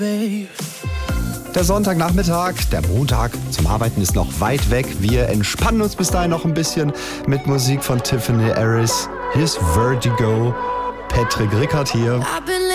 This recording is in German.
Der Sonntagnachmittag, der Montag zum Arbeiten ist noch weit weg. Wir entspannen uns bis dahin noch ein bisschen mit Musik von Tiffany Harris. Hier ist Vertigo. Patrick Rickard hier.